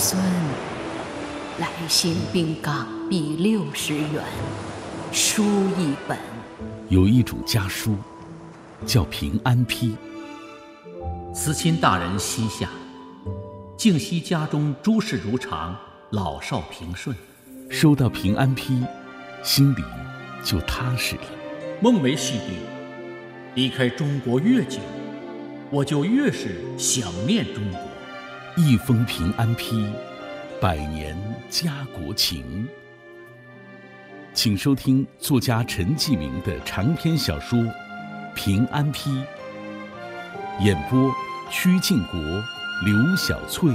孙，来信并港币60元，书一本。 有一种家书，叫平安批。 慈亲大人膝下，静息家中诸事如常，老少平顺。 收到平安批，心里就踏实了。 梦为细地，离开中国越久，我就越是想念中国。 一封平安批，100年家国情。请收听作家陈继明的长篇小说《平安批》，演播曲靖国、刘小翠。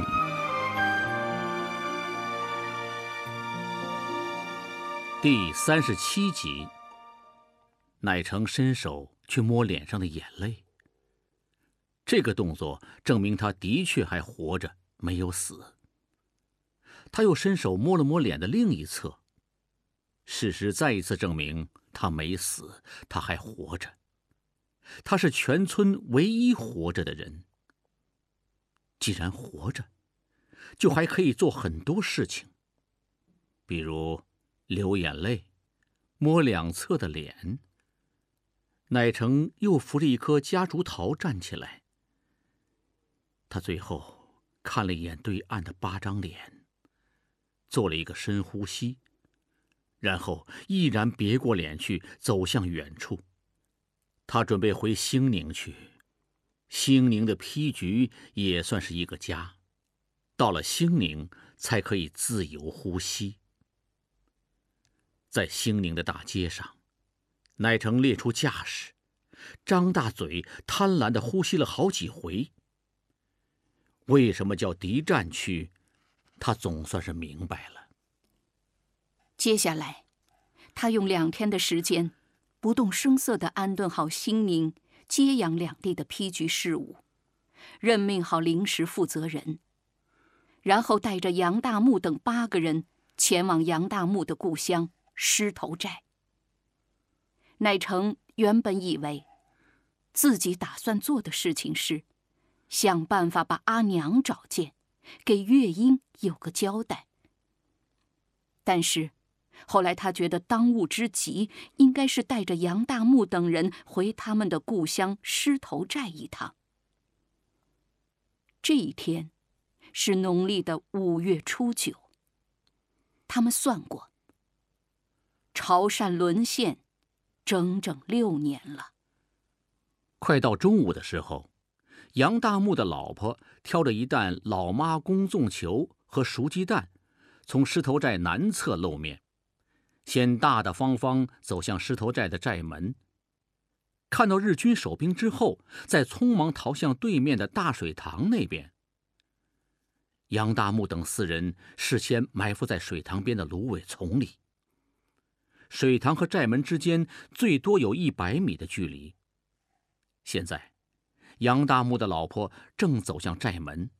第37集，乃成伸手去摸脸上的眼泪。这个动作证明他的确还活着，没有死。他又伸手摸了摸脸的另一侧，事实再一次证明他没死，他还活着。他是全村唯一活着的人。既然活着，就还可以做很多事情，比如流眼泪，摸两侧的脸。乃成又扶着一棵夹竹桃站起来。他最后看了一眼对岸的8张脸，做了一个深呼吸，然后毅然别过脸去，走向远处。他准备回兴宁去，兴宁的批局也算是一个家，到了兴宁才可以自由呼吸。在兴宁的大街上，乃成列出架势，张大嘴贪婪地呼吸了好几回。为什么叫敌占区，他总算是明白了。 接下来，他用2天的时间，不动声色地安顿好兴宁、揭阳两地的批局事务，任命好临时负责人，然后带着杨大木等8个人前往杨大木的故乡狮头寨。乃成原本以为，自己打算做的事情是想办法把阿娘找见，给月英有个交代。但是后来他觉得当务之急应该是带着杨大木等人回他们的故乡狮头寨一趟。这一天是农历的5月初9，他们算过，潮汕沦陷整整6年了。 快到中午的时候，杨大木的老婆挑着一担老妈公粽球和熟鸡蛋，从狮头寨南侧露面，先大大方方走向狮头寨的寨门。看到日军守兵之后，再匆忙逃向对面的大水塘那边。杨大木等4人事先埋伏在水塘边的芦苇丛里。水塘和寨门之间最多有100米的距离。现在杨大木的老婆正走向寨门，